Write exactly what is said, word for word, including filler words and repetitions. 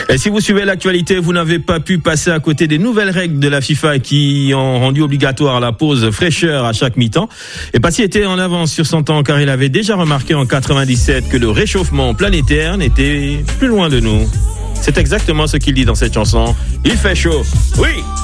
Et si vous suivez l'actualité, vous n'avez pas pu passer à côté des nouvelles règles de la FIFA qui ont rendu obligatoire la pause fraîcheur à chaque mi-temps. Et Passy était en avance sur son temps car il avait déjà remarqué en quatre-vingt-dix-sept que le réchauffement planétaire n'était plus loin de nous. C'est exactement ce qu'il dit dans cette chanson. Il fait chaud. Oui!